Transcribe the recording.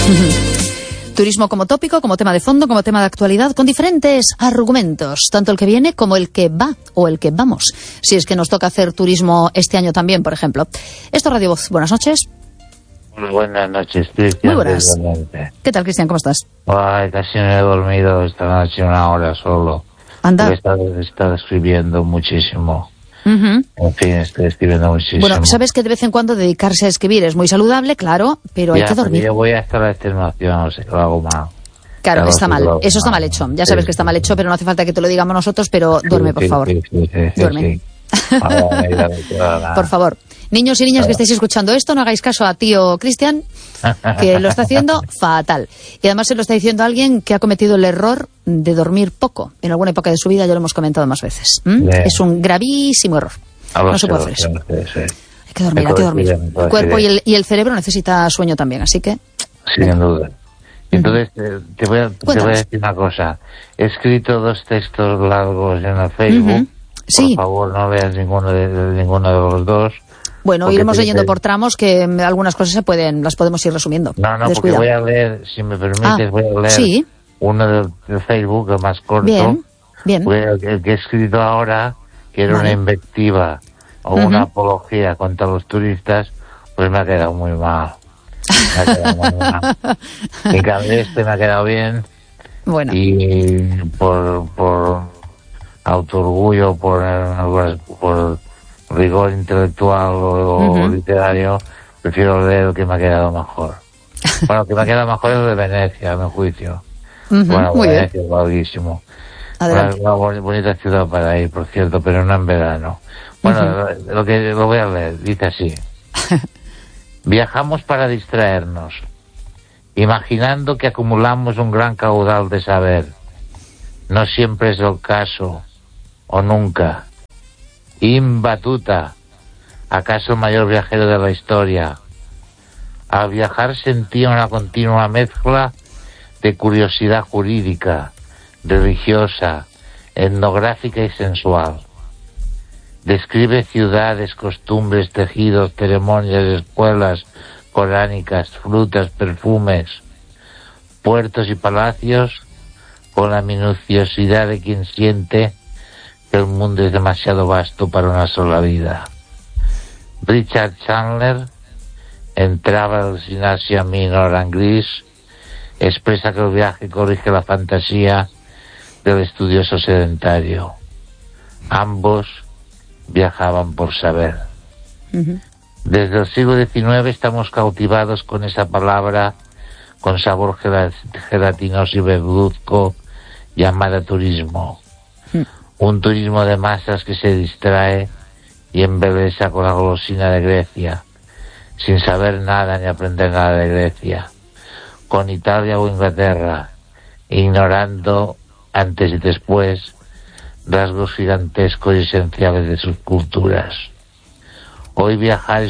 Turismo como tópico, como tema de fondo, como tema de actualidad, con diferentes argumentos, tanto el que viene como el que va o el que vamos, si es que nos toca hacer turismo este año también, por ejemplo. Esto es Radio Voz. Buenas noches. Muy buenas noches, Cristian. Muy buenas. ¿Qué tal, Cristian? ¿Cómo estás? Ay, casi no he dormido esta noche una hora solo. Anda. He estado escribiendo muchísimo. En fin, estoy escribiendo muchísimo. Bueno, sabes que de vez en cuando dedicarse a escribir es muy saludable, claro, pero hay que dormir. Yo voy a estar a la extenuación, o sea, que lo hago mal. Claro, está mal. Eso está mal hecho. Ya sabes que está mal hecho, pero no hace falta que te lo digamos nosotros, pero duerme, por favor. Duerme. Por favor. Niños y niñas que estéis escuchando esto, no hagáis caso a tío Cristian, que lo está haciendo fatal. Y además se lo está diciendo alguien que ha cometido el error de dormir poco. En alguna época de su vida, ya lo hemos comentado más veces. Es un gravísimo error. No se puede hacer eso. Hay que dormir, hay que dormir. El cuerpo y el cerebro necesita sueño también, así que... Sin duda. Entonces, te voy a decir una cosa. He escrito 2 textos largos en el Facebook. Sí. Por favor, no leas ninguno de los 2. Bueno, iremos leyendo por tramos, que algunas cosas las podemos ir resumiendo. No, porque voy a leer, si me permites, voy a leer uno de Facebook, el más corto. Bien. El que he escrito ahora, que era una invectiva o una apología contra los turistas, pues me ha quedado muy mal. En cambio me ha quedado bien. Bueno. Y por autoorgullo, por rigor intelectual o literario, prefiero leer el que me ha quedado mejor. Bueno, el que me ha quedado mejor es el de Venecia, a mi juicio. Bueno, Venecia es larguísimo. Una bonita ciudad para ir, por cierto, pero no en verano. Bueno, lo voy a leer, dice así. Viajamos para distraernos, imaginando que acumulamos un gran caudal de saber. No siempre es el caso, o nunca. Ibn Battuta, acaso el mayor viajero de la historia. Al viajar sentía una continua mezcla de curiosidad jurídica, religiosa, etnográfica y sensual. Describe ciudades, costumbres, tejidos, ceremonias, escuelas coránicas, frutas, perfumes, puertos y palacios con la minuciosidad de quien siente que el mundo es demasiado vasto para una sola vida. Richard Chandler, en Travels in Asia Minor and Greece, expresa que el viaje corrige la fantasía del estudioso sedentario. Ambos viajaban por saber. Desde el siglo XIX estamos cautivados con esa palabra con sabor gelatinoso y verduzco llamada turismo. Un turismo de masas que se distrae y embelesa con la golosina de Grecia, sin saber nada ni aprender nada de Grecia, con Italia o Inglaterra, ignorando antes y después rasgos gigantescos y esenciales de sus culturas. Hoy viajar